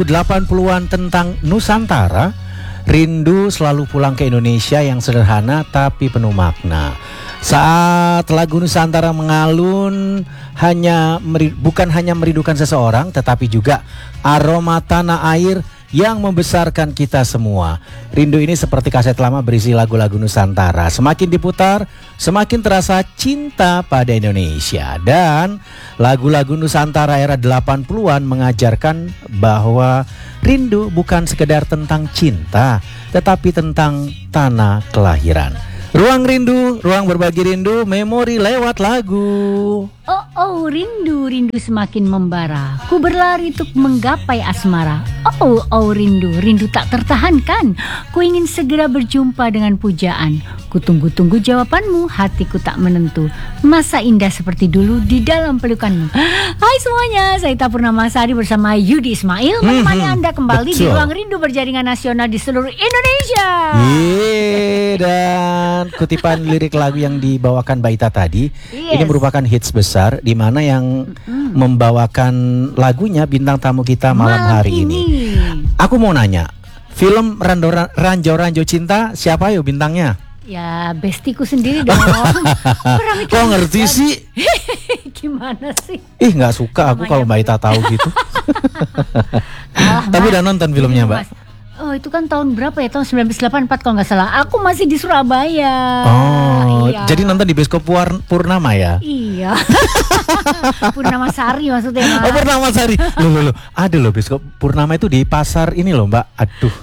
80-an tentang Nusantara, rindu selalu pulang ke Indonesia yang sederhana tapi penuh makna. Saat lagu Nusantara mengalun bukan hanya merindukan seseorang, tetapi juga aroma tanah air yang membesarkan kita semua. Rindu ini seperti kaset lama berisi lagu-lagu Nusantara. Semakin diputar, semakin terasa cinta pada Indonesia. Dan lagu-lagu Nusantara era 80-an mengajarkan bahwa rindu bukan sekedar tentang cinta, tetapi tentang tanah kelahiran. Ruang rindu, ruang berbagi rindu, memori lewat lagu. Oh, rindu semakin membara. Ku berlari untuk menggapai asmara. Oh, rindu tak tertahankan. Ku ingin segera berjumpa dengan pujaan. Ku tunggu-tunggu jawabanmu, hatiku tak menentu. Masa indah seperti dulu di dalam pelukanmu. Hai semuanya, saya Ita Purnamasari bersama Yudi Ismail menemani Anda kembali di Ruang Rindu Berjaringan Nasional di seluruh Indonesia. Dan kutipan lirik lagu yang dibawakan Mbak Ita tadi, ini merupakan hits besar di mana yang membawakan lagunya bintang tamu kita malam hari ini. Aku mau nanya, film Ranjau Cinta siapa yuk bintangnya? Ya bestiku sendiri dong. Kok ngerti sih? Gimana sih? Ih nggak suka aku kalau Mbak Ita tahu gitu. Tapi udah nonton filmnya Mbak? Oh itu kan tahun berapa ya? Tahun 1984 kalau nggak salah. Aku masih di Surabaya. Oh iya. Jadi nonton di bioskop Purnama ya? Iya. Purnamasari maksudnya Mas. Oh Purnamasari. Loh. Ada loh bioskop Purnama itu di pasar ini loh Mbak. Aduh.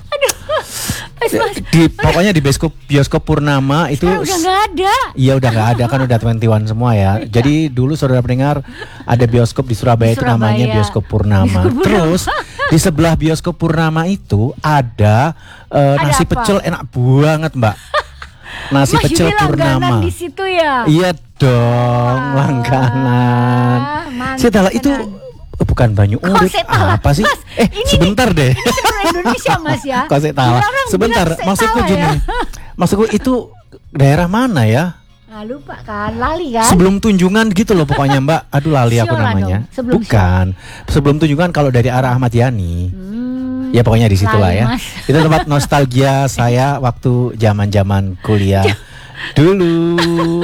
Pokoknya di bioskop Purnama itu udah nggak ada. Iya udah nggak ada kan udah 21 semua ya. Jadi dulu saudara pendengar ada bioskop di Surabaya itu namanya bioskop Purnama. Terus di sebelah bioskop Purnama itu ada nasi pecel enak banget Mbak. Nasi pecel Purnama. Di situ ya. Iya dong langganan. Setelah itu bukan Banyu Urip apa sih? Mas, sebentar deh. Ini seluruh Indonesia Mas ya. Kok saya tahu? Sebentar, maksudku gini. Ya? Maksudku itu daerah mana ya? Nah, lupa kan, lali kan? Sebelum Tunjungan gitu loh pokoknya Mbak. Aduh lali aku namanya. Bukan. Sebelum Tunjungan kalau dari arah Ahmad Yani. Ya pokoknya di situ lah ya. Mas. Itu tempat nostalgia saya waktu zaman-zaman kuliah. Dulu.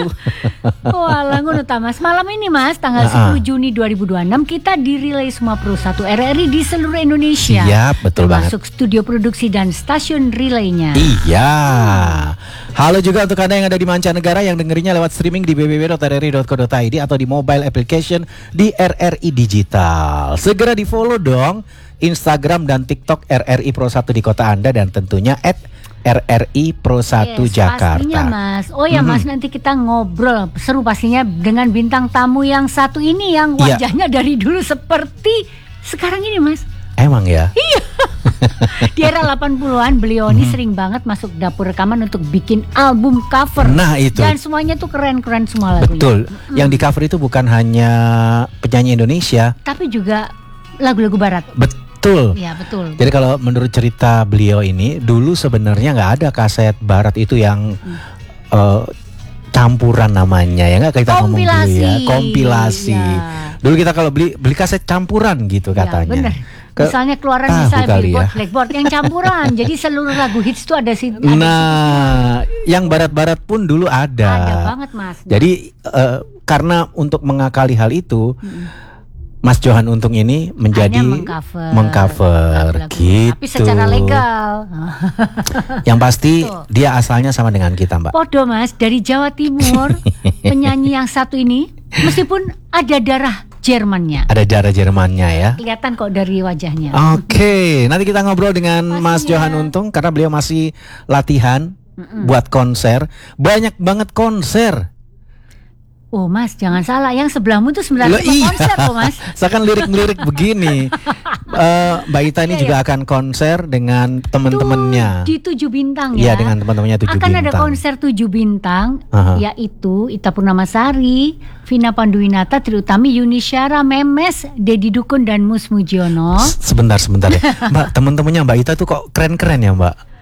Walah ngono ta Mas. Malam ini Mas tanggal 10 Juni 2026 kita dirilai semua Pro 1 RRI di seluruh Indonesia. Iya, betul banget. Termasuk studio produksi dan stasiun relaynya. Iya. Halo juga untuk Anda yang ada di mancanegara yang dengerinnya lewat streaming di www.rri.co.id atau di mobile application di RRI Digital. Segera di-follow dong Instagram dan TikTok RRI Pro 1 di kota Anda dan tentunya @RRI Pro 1 Jakarta. Pastinya Mas. Oh ya Mas, nanti kita ngobrol seru pastinya dengan bintang tamu yang satu ini yang wajahnya dari dulu seperti sekarang ini Mas. Emang ya? Iya. Di era 80-an beliau ini sering banget masuk dapur rekaman untuk bikin album cover. Nah itu. Dan semuanya tuh keren-keren semua lagunya. Betul. Yang di cover itu bukan hanya penyanyi Indonesia, tapi juga lagu-lagu barat. Betul. Ya betul. Jadi kalau menurut cerita beliau ini dulu sebenarnya nggak ada kaset barat itu yang campuran namanya ya nggak kita ngomong dulu ya kompilasi. Ya. Dulu kita kalau beli kaset campuran gitu katanya. Bener. Misalnya keluaran misalnya Billboard, Blackboard yang campuran. Jadi seluruh lagu hits itu ada sih. Yang barat-barat pun dulu ada. Ada banget Mas. Jadi karena untuk mengakali hal itu. Mas Johan Untung ini menjadi mengcover gitu. Tapi secara legal. Yang pasti dia asalnya sama dengan kita Mbak. Podo Mas, dari Jawa Timur. Penyanyi yang satu ini meskipun ada darah Jermannya. Ada darah Jermannya ya. Kelihatan kok dari wajahnya. Oke, nanti kita ngobrol dengan Mas Johan Untung karena beliau masih latihan buat konser. Banyak banget konser. Oh Mas, jangan salah, yang sebelahmu tuh sebenarnya konser loh Mas. Seakan lirik-lirik begini. Mbak Ita ini juga akan konser dengan teman-temannya. Di 7 bintang Iya, ya. dengan teman-temannya 7 bintang. Akan ada konser 7 bintang, yaitu Ita Purnamasari, Vina Panduwinata, Triutami, Yuni Syara, Memes, Dedi Dukun dan Mus Mujiono. Sebentar ya. Mbak, teman-temannya Mbak Ita tuh kok keren-keren ya Mbak?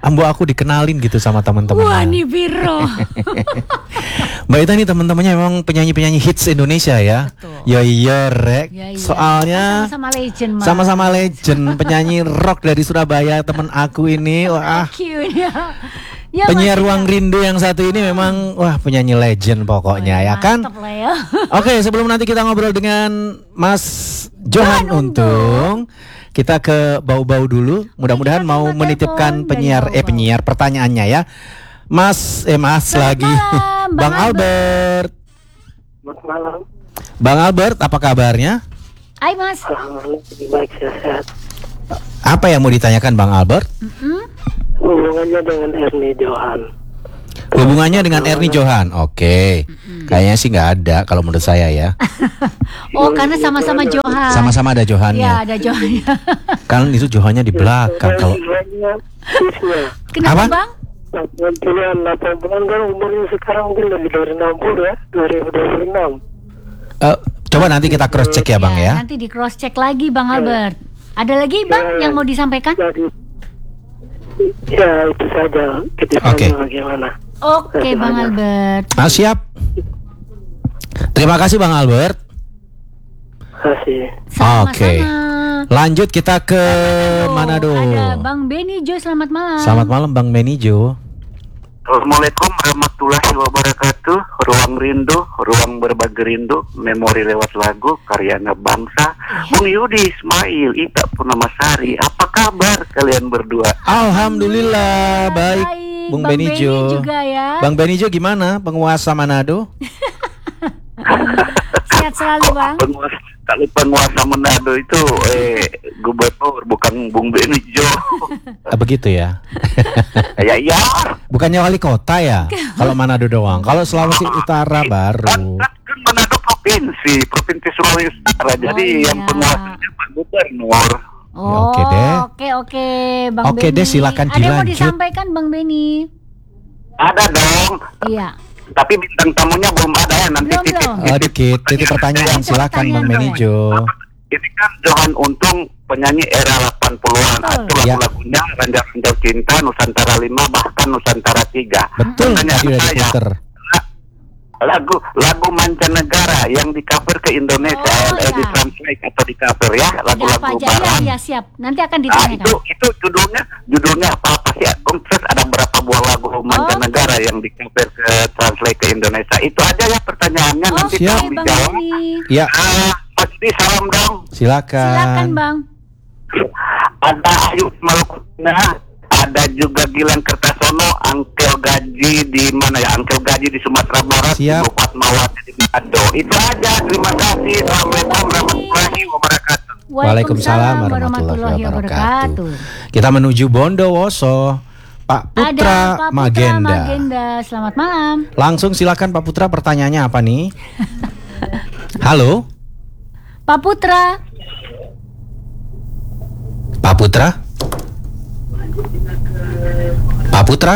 ambo aku dikenalin gitu sama teman-teman. Wah, nih Biro. Mbak Ita nih teman-temannya memang penyanyi-penyanyi hits Indonesia ya. Betul. Ya iya rek. Ya, iya. Soalnya sama-sama legend, Mas. sama-sama legend penyanyi rock dari Surabaya teman aku ini. Wah. Cute ya. Ya, Penyiar Mas, Ruang Rindu yang satu ini memang wah penyanyi legend pokoknya ya kan. mantap lah ya. Oke, sebelum nanti kita ngobrol dengan Mas Johan Untung, kita ke bau-bau dulu. Mudah-mudahan Kita mau coba menitipkan telepon dari Bau-Bau. penyiar pertanyaannya ya. Mas Selamat lagi. malam, Bang Albert. Selamat malam. Bang Albert, apa kabarnya? Hai, Mas. Alhamdulillah baik sehat. Apa yang mau ditanyakan Bang Albert? Hubungannya dengan Ernie Johan. Hubungannya dengan Ernie Johan. Oke. Kayaknya sih nggak ada kalau menurut saya ya. Oh, karena sama-sama Johan. Sama-sama ada Ya, Johannya. ada Johan. Kan itu Johannya di belakang kalau. Hubungannya bisnya. Kenapa, Apa? Bang? 8 bulan kan umurnya sekarang mungkin lebih dari 60 ya, 2026. Coba nanti kita cross check ya Bang ya. Nanti di cross check lagi, Bang Albert. Ada lagi, Bang, yang mau disampaikan? Jadi ya itu saja kedepannya Oke. bagaimana. Oke, Bang Albert. Siap. Terima kasih Bang Albert. Kasih. Sama-sama. Oke. Lanjut kita ke Manado. Ada Bang Benny Jo, selamat malam. Selamat malam Bang Benijo. Assalamualaikum warahmatullahi wabarakatuh. Ruang Rindu, ruang berbagi rindu, memori lewat lagu, karyanya bangsa. Bung Yudi Ismail, Ita Purnamasari, apa kabar kalian berdua? Alhamdulillah baik Bung Bang Benijo. Benny juga ya. Bang Benijo gimana penguasa Manado? Sehat selalu, Bang. Kalau penguasa Manado itu gubernur, bukan Bung Benijo. Begitu ya. Ya. Bukannya wali kota ya? Kalau Manado doang. Kalau Sulawesi Utara baru. Kan Manado provinsi Sulawesi Utara. Jadi iya. yang penguasanya Pak Gubernur. Oh, oke deh. Oke, Bang Oke Benny. deh, silakan Ada yang mau dilanjut. disampaikan, Bang Benny? Ada dong. Iya. Tapi bintang tamunya belum ada ya, nanti Belum, titip. belum. Dikit titik pertanyaan silakan Bang Benijo. Ini kan Johan Untung penyanyi era 80-an. Betul. Itu Ya. lagu-lagunya Ranjau Cinta, Nusantara 5, bahkan Nusantara 3. Betul tadi Pertanyaan udah saya, diputer. lagu mancanegara yang di cover ke Indonesia, Oh, ya. di translate atau di cover ya, Ada apa lagu-lagu aja? barat. Ya, siap. Nanti akan Nah, ditanyakan. itu judulnya apa sih? Terus ada berapa buah lagu mancanegara yang di cover ke translate ke Indonesia? Itu aja ya pertanyaannya, nanti Oke, siap. tolong Bang dijawab. Benny. Ya, Mas Di, salam dong. Silakan, Bang. Ada Ayu Malukuna, ada juga Gilang Kertasono, Angkel Gaji di mana ya? Angkel Gaji di Sumatera Barat, Siap. Ibu Fatmawati di Manado. Itu aja. Terima kasih. Assalamualaikum warahmatullahi wabarakatuh. Waalaikumsalam warahmatullahi wabarakatuh. Kita menuju Bondowoso. Pak Putra, Ada Pak Putra Magenda. Magenda. Selamat malam. Langsung silakan Pak Putra, pertanyaannya apa nih? Halo, Pak Putra. Pak Putra? Pak Putra?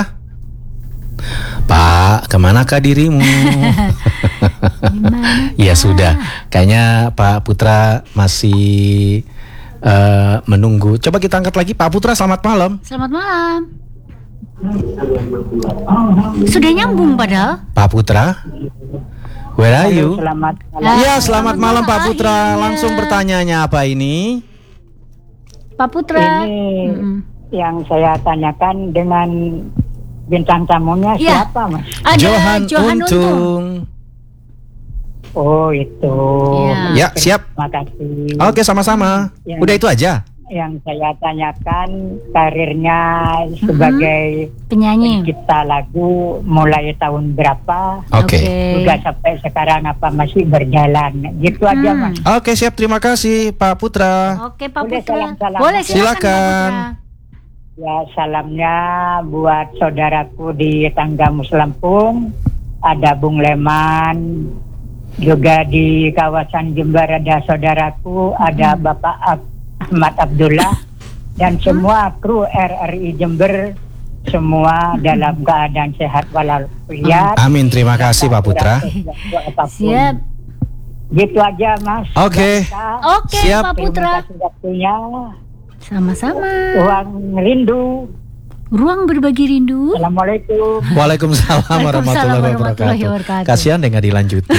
Pak, kemanakah dirimu? Ya sudah, kayaknya Pak Putra masih menunggu. Coba kita angkat lagi. Pak Putra, selamat malam. Selamat malam. Sudah nyambung padahal. Pak Putra, where are you? Selamat Iya, selamat malam Pak Putra. Akhirnya. Langsung pertanyaannya apa ini? Pak Putra. Ini Mm-mm. yang saya tanyakan dengan bintang tamunya Ya. siapa, Mas? Ada Johan Untung. Untung. Oh, itu. Ya. Ya, siap. Terima kasih. Oke, sama-sama. Ya. Udah itu aja. Yang saya tanyakan karirnya sebagai Penyanyi. pencipta lagu mulai tahun berapa? Oke. Juga sampai sekarang apa masih berjalan? Gitu aja, Mas. Oke, siap. Terima kasih Pak Putra. Oke, Pak Boleh Putra. salam-salam. Boleh, silakan. Pak Silakan. Putra. Ya, salamnya buat saudaraku di Tangga Muslampung, ada Bung Leman, juga di kawasan Jember ada saudaraku, ada Bapak Ahmad Abdullah, dan semua kru RRI Jember, semua dalam keadaan sehat walafiat. Amin. Terima kasih Pak Putra. Siap. Gitu aja, Mas. Oke. Oke, Siap. Pak Putra. Terima kasih waktunya. Sama-sama. Ruang Rindu. Ruang berbagi rindu. Assalamualaikum. Waalaikumsalam warahmatullahi wabarakatuh. Kasihan deh nggak dilanjutin.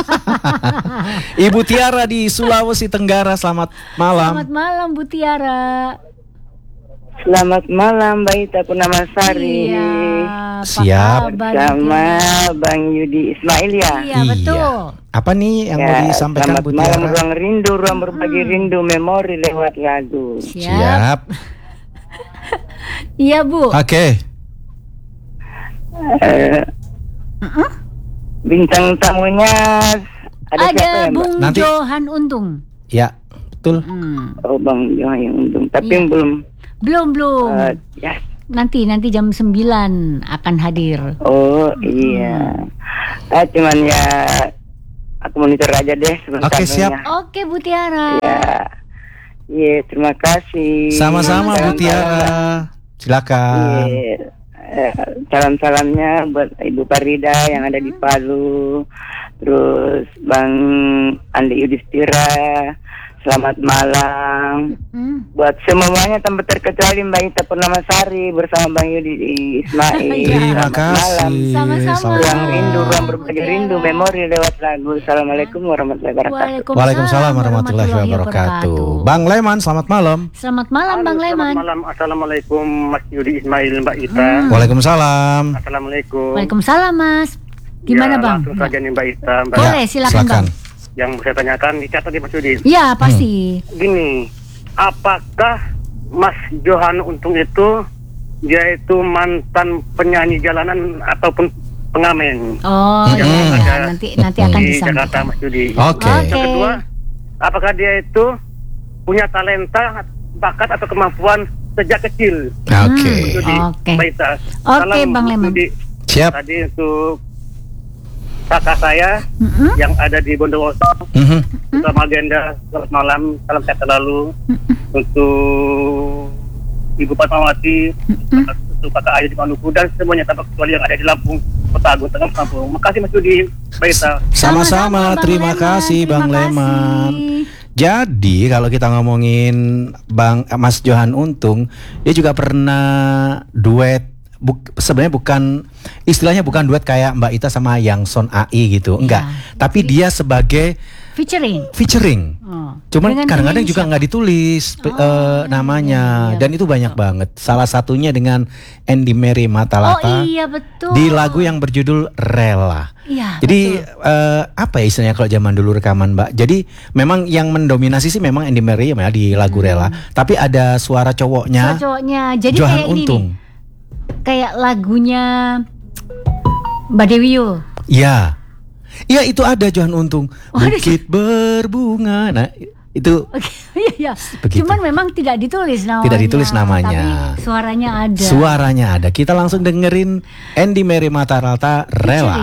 Ibu Tiara di Sulawesi Tenggara, selamat malam. Selamat malam Bu Tiara. Selamat malam Mbak Ita Purnamasari. Iya, apa Siap. kabar, Sama Bu Bang Yudi Ismail ya. Tiara? Iya, betul. Apa nih yang mau disampaikan selamat Bu malam, Tiara? ruang rindu, ruang berbagi rindu, memori lewat lagu. Siap. Iya Bu. Oke. Bintang tamunya ada siapa ya Mbak? Bung Nanti- Johan Untung. Ya, betul. Oh Bang Johan yang untung, tapi Iya. Belum. ya. Nanti jam 9 akan hadir. Oh iya. Cuman ya aku monitor aja deh sebentar. Oke, siap. Oke Bu Tiara. Ya. Iya, terima kasih. Sama-sama Bu Tiara. Silakan. Iya. Salam-salamnya buat Ibu Farida yang ada di Palu, terus Bang Andi Yudhistira, selamat malam. Buat semuanya tanpa terkecuali Mbak Ita Purnamasari bersama Bang Yudi Ismail. Terima Selamat malam. kasih. Sama-sama. Selamat Ruang malam. rindu, ruang berbagi rindu, memori lewat lagu. Assalamualaikum warahmatullahi wabarakatuh. Waalaikumsalam warahmatullahi wabarakatuh. Bang Leman, selamat malam. Selamat malam Bang Leman. Selamat malam. Assalamualaikum Mas Yudi Ismail, Mbak Ita. Waalaikumsalam. Assalamualaikum. Waalaikumsalam Mas. Gimana Ya, Bang? langsung saja nih Mbak Ita. Mbak, Boleh, silakan Bang. yang saya tanyakan dicatat di Mas Yudi. Ya pasti. Gini, apakah Mas Johan Untung itu dia itu mantan penyanyi jalanan ataupun pengamen Oh Hmm. iya, Ada nanti akan di Jakarta, disampaikan. Mas Yudi? Oke. Oke. Yang kedua, apakah dia itu punya talenta, bakat atau kemampuan sejak kecil? Oke. Mas Yudi, Oke. Mbak Ita. Oke, Salam, Bang Mas Leman. Yudi. Siap. Tadi untuk kakak saya yang ada di Bondowoso, Mhm. sama agenda selamat malam, salam sehat selalu. Untuk Ibu Fatmawati, untuk kakak Ayu di Maluku dan semuanya tanpa kecuali yang ada di Lampung, Kota Agung, Tengah Lampung. Makasih Mas Yudi, Mbak Ita. Sama-sama, Bang terima Leman. kasih Bang Terima Leman. kasih. Jadi kalau kita ngomongin Mas Johan Untung, dia juga pernah duet. Sebenarnya istilahnya bukan duet kayak Mbak Ita sama Yang Son AI gitu, enggak. Tapi dia sebagai Featuring. cuman Dengan kadang-kadang penyanyi juga siapa? nggak ditulis namanya, iya, dan itu banyak banget. Salah satunya dengan Andy Mary Matalata Oh iya betul. di lagu yang berjudul Rela. Iya, Jadi apa ya istilahnya kalau zaman dulu rekaman Mbak. Jadi memang yang mendominasi sih memang Andy Mary ya di lagu Rela. Tapi ada suara cowoknya, cowoknya. Jadi Johan kayak ini Untung. nih. Kayak lagunya Mbak Dewiyo. Iya. Iya itu ada Johan Untung. Oh, ada Bukit berbunga. Nah itu Oke, iya. Begitu. Cuman memang tidak ditulis namanya. Tidak ditulis namanya. Tapi suaranya ada. suaranya ada. Kita langsung dengerin Andy Mary Matalata Rela.